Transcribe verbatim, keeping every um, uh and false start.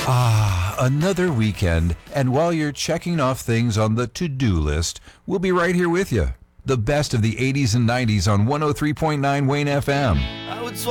Ah, another weekend, and while you're checking off things on the to-do list, we'll be right here with you. The best of the eighties and nineties on one oh three point nine Wayne F M.